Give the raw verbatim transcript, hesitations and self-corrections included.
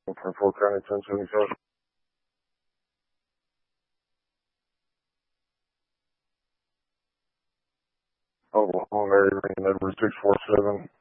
from Fort County, ten seventy-five. Oklahoma, Mary, ring number six four seven.